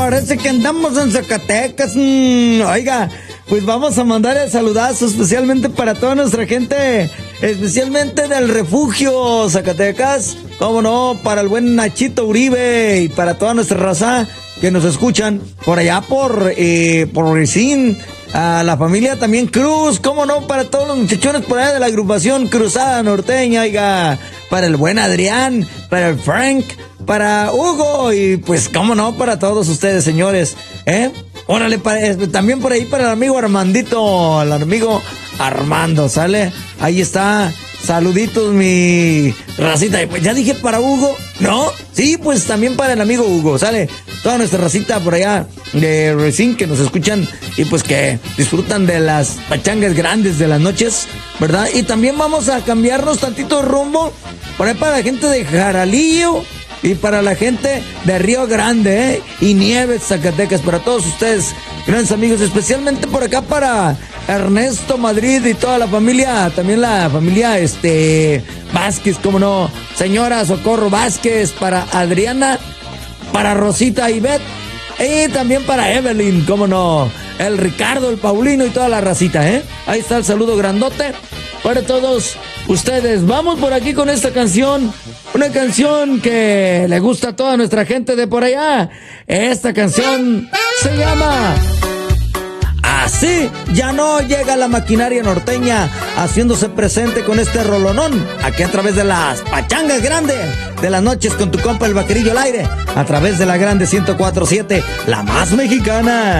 parece que andamos en Zacatecas. Oiga, pues vamos a mandar el saludazo especialmente para toda nuestra gente, especialmente del refugio Zacatecas. Cómo no, para el buen Nachito Uribe y para toda nuestra raza que nos escuchan por allá por Ricín. A la familia también Cruz, cómo no, para todos los muchachones por allá de la agrupación Cruzada Norteña, oiga, para el buen Adrián, para el Frank, para Hugo y pues cómo no, para todos ustedes, señores, órale, también por ahí para el amigo Armandito, el amigo Armando, ¿sale? Ahí está. Saluditos, mi racita. Ya dije para Hugo, ¿no? Sí, pues también para el amigo Hugo, ¿sale? Toda nuestra racita por allá de Racing que nos escuchan y pues que disfrutan de las pachangas grandes de las noches, ¿verdad? Y también vamos a cambiarnos tantito de rumbo por ahí para la gente de Jaralillo y para la gente de Río Grande, y Nieves, Zacatecas, para todos ustedes, grandes amigos, especialmente por acá para Ernesto Madrid y toda la familia, también la familia Vázquez, cómo no, señora Socorro Vázquez, para Adriana, para Rosita y Beth, y también para Evelyn, cómo no, el Ricardo, el Paulino y toda la racita, ahí está el saludo grandote para todos ustedes. Vamos por aquí con esta canción, una canción que le gusta a toda nuestra gente de por allá. Esta canción se llama Así ya no llega la maquinaria norteña, haciéndose presente con este rolonón, aquí a través de las pachangas grandes de las noches con tu compa el Vaquerillo al aire, a través de la grande 104.7, la más mexicana.